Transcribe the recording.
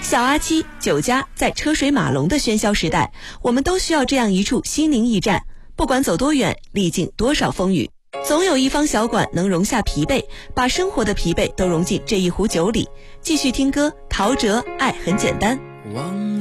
小阿七、酒家在车水马龙的喧嚣时代，我们都需要这样一处心灵驿站。不管走多远，历经多少风雨，总有一方小馆能容下疲惫，把生活的疲惫都融进这一壶酒里。继续听歌，陶喆，爱很简单。